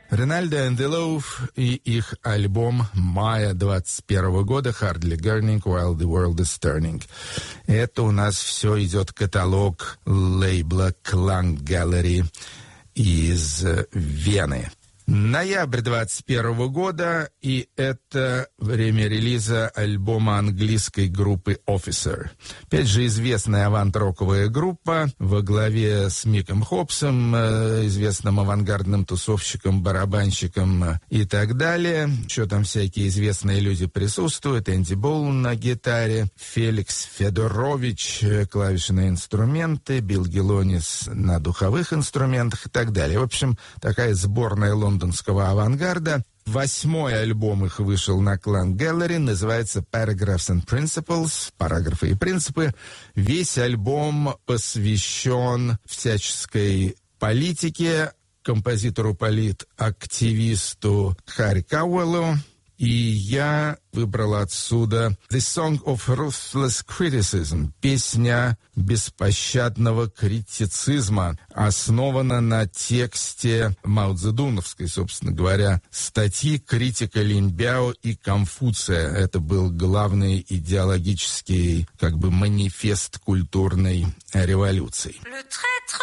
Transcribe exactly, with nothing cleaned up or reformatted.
Ринальдо энд Лоуф и их альбом мая двадцать первого года «Hardly Gurning While the World is Turning». Это у нас все идет каталог лейбла Klang Gallery из Вены. Ноябрь двадцать первого года, и это время релиза альбома английской группы Officer. Опять же, известная авант-роковая группа во главе с Миком Хопсом, известным авангардным тусовщиком, барабанщиком и так далее. Еще там всякие известные люди присутствуют. Энди Боулн на гитаре, Феликс Федорович, клавишные инструменты, Билл Гелонис на духовых инструментах и так далее. В общем, такая сборная лондонская лондонского авангарда. Восьмой альбом их вышел на Klang Gallery, называется Paragraphs and Principles, параграфы и принципы. Весь альбом посвящен всяческой политике, композитору-политактивисту Харри Кауэллу. И я выбрал отсюда «The Song of Ruthless Criticism», песня беспощадного критицизма, основана на тексте маоцзэдуновской, собственно говоря, статьи критика Линьбяо и Конфуция. Это был главный идеологический, как бы, манифест культурной революции.